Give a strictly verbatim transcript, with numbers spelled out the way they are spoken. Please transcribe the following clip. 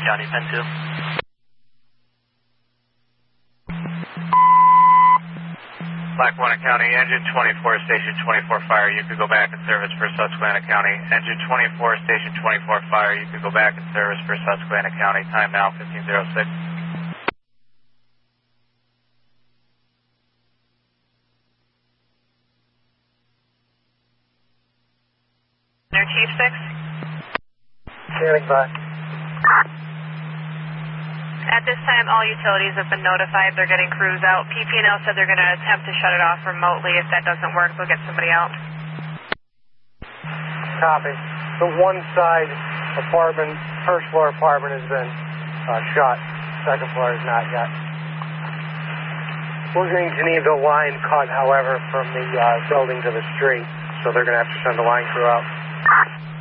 County, Pen two. Lackawanna County, engine twenty-four, station twenty-four fire, you could go back in service for Susquehanna County. Engine twenty-four, station twenty-four fire, you could go back in service for Susquehanna County. Time now, fifteen oh six. Chief six. Standing by. At this time, all utilities have been notified. They're getting crews out. P P and L said they're going to attempt to shut it off remotely. If that doesn't work, they'll get somebody out. Copy. The one side apartment, first floor apartment has been uh, shut. Second floor is not yet. We're getting Geneva line cut, however, from the uh, building to the street, so they're going to have to send a line crew out.